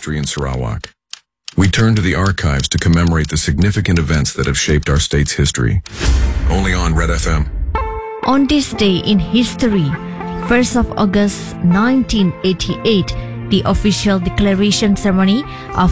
history in Sarawak. We turn to the archives to commemorate the significant events that have shaped our state's history. Only on Red FM. On this day in history, 1st of August 1988, the official declaration ceremony of